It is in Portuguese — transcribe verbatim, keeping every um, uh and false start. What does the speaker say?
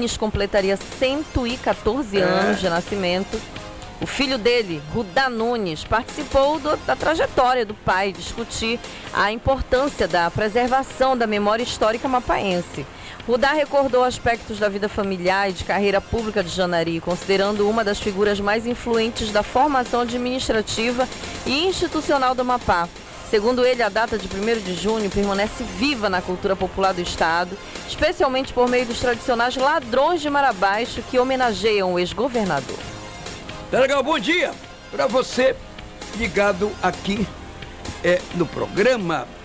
Nunes completaria cento e quatorze anos de nascimento. O filho dele, Rudá Nunes, participou do, da trajetória do pai, discutir a importância da preservação da memória histórica mapaense. Rudá recordou aspectos da vida familiar e de carreira pública de Janari, considerando uma das figuras mais influentes da formação administrativa e institucional do Amapá. Segundo ele, a data de primeiro de junho permanece viva na cultura popular do estado, especialmente por meio dos tradicionais ladrões de Marabaixo que homenageiam o ex-governador. Tá legal, bom dia para você ligado aqui é, no programa